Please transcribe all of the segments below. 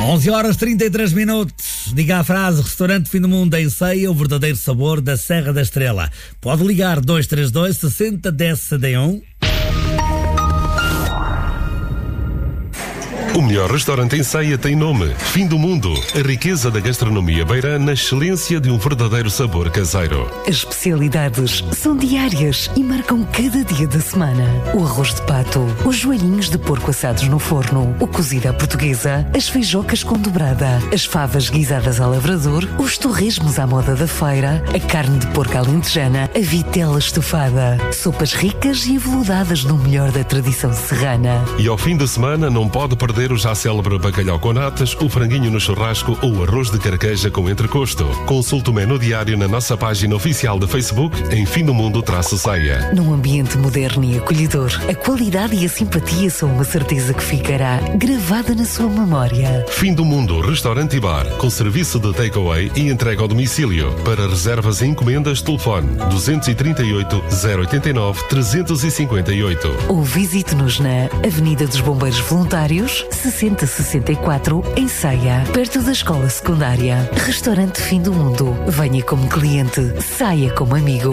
11h33. Diga a frase: restaurante Fim do Mundo em Ceia, o verdadeiro sabor da Serra da Estrela. Pode ligar 232 60 10 61. O melhor restaurante em Ceia tem nome: Fim do Mundo. A riqueza da gastronomia beira na excelência de um verdadeiro sabor caseiro. As especialidades são diárias e marcam cada dia da semana. O arroz de pato, os joelhinhos de porco assados no forno, o cozido à portuguesa, as feijocas com dobrada, as favas guisadas ao lavrador, os torresmos à moda da feira, a carne de porco alentejana, a vitela estufada, sopas ricas e aveludadas no melhor da tradição serrana. E ao fim da semana não pode perder o já célebre bacalhau com natas, o franguinho no churrasco ou o arroz de carqueja com entrecosto. Consulte o menu diário na nossa página oficial de Facebook em Fim do Mundo-Ceia. Num ambiente moderno e acolhedor, a qualidade e a simpatia são uma certeza que ficará gravada na sua memória. Fim do Mundo Restaurante e Bar, com serviço de takeaway e entrega ao domicílio. Para reservas e encomendas, telefone 238 089 358. Ou visite-nos na Avenida dos Bombeiros Voluntários, 6064, em Ceia, perto da escola secundária. Restaurante Fim do Mundo. Venha como cliente, saia como amigo.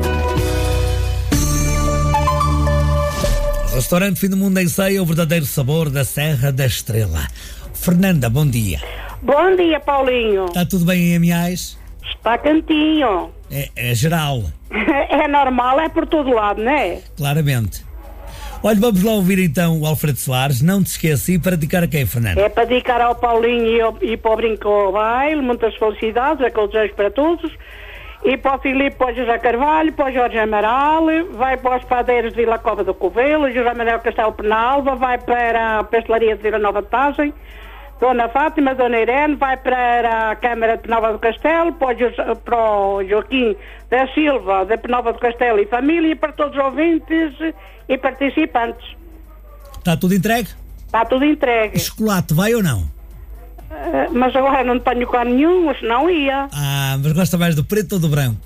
Restaurante Fim do Mundo em Ceia, o verdadeiro sabor da Serra da Estrela. Fernanda, bom dia. Bom dia, Paulinho. Está tudo bem em Amiais? Está cantinho. É geral. É normal, é por todo lado, não é? Claramente. Olha, vamos lá ouvir então o Alfredo Soares. Não te esqueça, e para dedicar a quem, Fernanda? É para dedicar ao Paulinho e para o Brinco ao Baile, muitas felicidades, é que eu desejo para todos. E para o Filipe, para o José Carvalho, para o Jorge Amaral, vai para os padeiros de Vila Cova do Covelo, José Manuel Castelo Penalva, vai para a pastelaria de Vila Nova de Tagem, Dona Fátima, Dona Irene, vai para a Câmara de Penalva do Castelo, para o Joaquim da Silva, da Penalva do Castelo e família, e para todos os ouvintes e participantes. Está tudo entregue? Está tudo entregue. O chocolate vai ou não? Mas agora não tenho cá nenhum, senão ia. Mas gosta mais do preto ou do branco?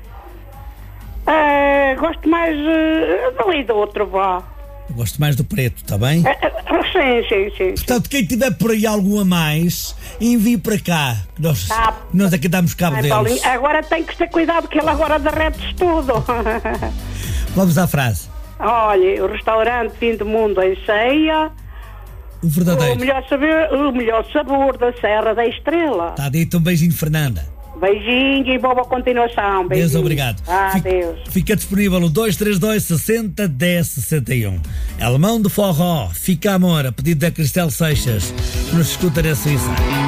Gosto mais do e do outro, vá. Eu gosto mais do preto, está bem? Sim. Portanto, quem tiver por aí algum a mais, envie para cá. Nós aqui damos cabo deles. Paulinho, agora tem que ter cuidado que ele agora derrete tudo. Vamos à frase. Olha, o restaurante Fim do Mundo em Ceia. O verdadeiro. O melhor sabor da Serra da Estrela. Está dito, um beijinho, Fernanda. Beijinho e boa continuação. Deus, obrigado. Deus. Fica disponível o 232 60 10 61. Alemão de Forró, Fica Amor, a pedido da Cristel Seixas, que nos escuta na Suíça.